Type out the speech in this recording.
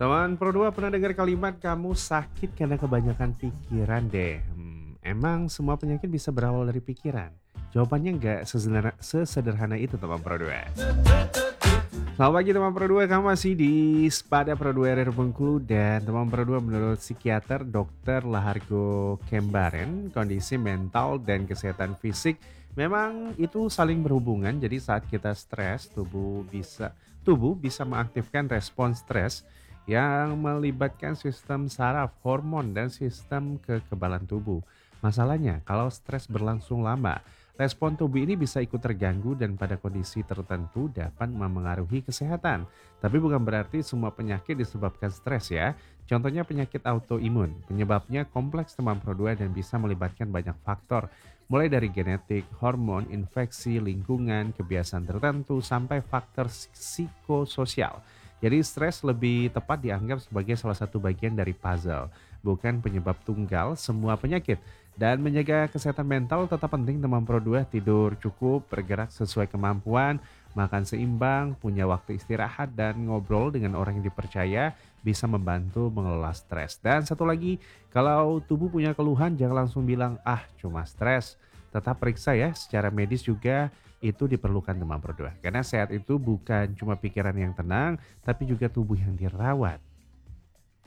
Teman Pro 2 pernah dengar kalimat kamu sakit karena kebanyakan pikiran deh. Emang semua penyakit bisa berawal dari pikiran? Jawabannya nggak sesederhana itu teman Pro 2. Selamat pagi teman Pro 2, kamu masih di Spada Pro 2 RR Bengkulu dan teman Pro 2 menurut psikiater Dr. Lahargo Kembaren, kondisi mental dan kesehatan fisik memang itu saling berhubungan. Jadi saat kita stres, tubuh bisa mengaktifkan respons stres yang melibatkan sistem saraf, hormon dan sistem kekebalan tubuh. Masalahnya, kalau stres berlangsung lama, respon tubuh ini bisa ikut terganggu dan pada kondisi tertentu dapat memengaruhi kesehatan. Tapi bukan berarti semua penyakit disebabkan stres ya. Contohnya penyakit autoimun. Penyebabnya kompleks teman Pro 2 dan bisa melibatkan banyak faktor. Mulai dari genetik, hormon, infeksi, lingkungan, kebiasaan tertentu, sampai faktor psikososial. Jadi stres lebih tepat dianggap sebagai salah satu bagian dari puzzle, bukan penyebab tunggal semua penyakit. Dan menjaga kesehatan mental tetap penting teman Pro 2, tidur cukup, bergerak sesuai kemampuan, makan seimbang, punya waktu istirahat dan ngobrol dengan orang yang dipercaya bisa membantu mengelola stres. Dan satu lagi, kalau tubuh punya keluhan jangan langsung bilang, ah cuma stres. Tetap periksa ya secara medis juga itu diperlukan teman Pro 2. Karena sehat itu bukan cuma pikiran yang tenang, tapi juga tubuh yang dirawat.